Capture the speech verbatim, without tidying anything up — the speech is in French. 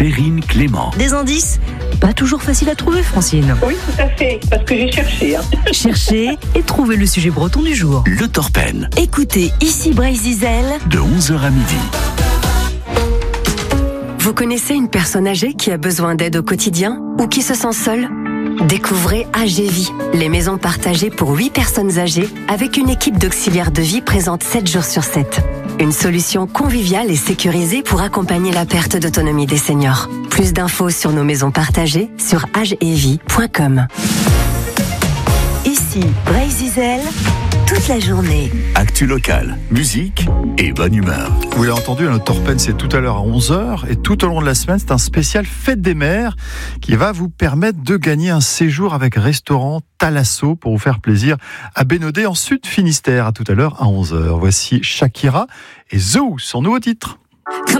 Perrine Clément. Des indices pas toujours facile à trouver, Francine. Oui, tout à fait, parce que j'ai cherché. Hein. Cherchez et trouvez le sujet breton du jour. Le Torpen. Écoutez Ici Bray-Zizel De onze heures à midi. Vous connaissez une personne âgée qui a besoin d'aide au quotidien ou qui se sent seule ? Découvrez A G Vie, les maisons partagées pour huit personnes âgées avec une équipe d'auxiliaires de vie présente sept jours sur sept. Une solution conviviale et sécurisée pour accompagner la perte d'autonomie des seniors. Plus d'infos sur nos maisons partagées sur age et vie point com. Ici Bray-Zizel, toute la journée. Actu locale, musique et bonne humeur. Vous l'avez entendu, notre Torpen, c'est tout à l'heure à onze heures. Et tout au long de la semaine, c'est un spécial Fête des Mères qui va vous permettre de gagner un séjour avec restaurant Thalasso pour vous faire plaisir à Bénodet en Sud Finistère. À tout à l'heure à onze heures. Voici Shakira et Zou, son nouveau titre.